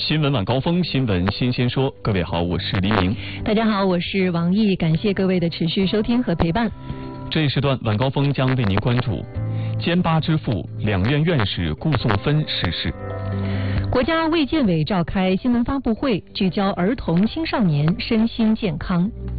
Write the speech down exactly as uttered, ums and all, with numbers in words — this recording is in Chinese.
新闻晚高峰，新闻新鲜说。各位好，我是黎明。 大家好，我是王毅。感谢各位的持续收听和陪伴。 这一时段晚高峰将为您关注：歼八之父、两院院士顾颂芬逝世。 国家卫健委召开新闻发布会，聚焦儿童青少年身心健康。